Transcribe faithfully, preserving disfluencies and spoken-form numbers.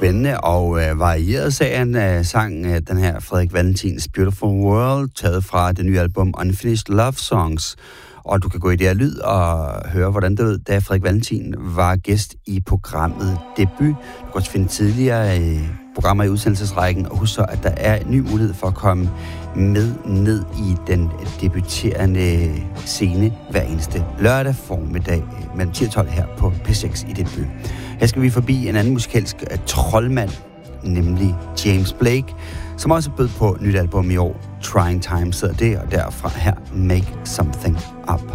spændende og øh, varieret serien af sangen af den her Frederik Valentins Beautiful World, taget fra det nye album Unfinished Love Songs. Og du kan gå i det her lyd og høre, hvordan det lød, da Frederik Valentin var gæst i programmet Debut. Du kan også finde tidligere øh, programmer i udsendelsesrækken, og husk så, at der er en ny mulighed for at komme med ned i den debuterende scene hver eneste lørdag formiddag mellem ti og tolv her på P seks i Debut. Her skal vi forbi en anden musikalsk uh, troldmand, nemlig James Blake, som også bød på nyt album i år. Trying Times hedder det, og derfra her Make Something Up.